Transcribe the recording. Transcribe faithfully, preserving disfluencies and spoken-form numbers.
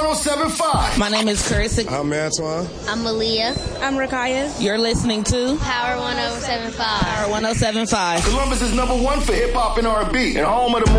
oh seven point five. My name is Chris. I'm Antoine. I'm Malia. I'm Rakaya. You're listening to Power one oh seven point five. Power one oh seven point five. Columbus is number one for hip hop and R and B, and home of the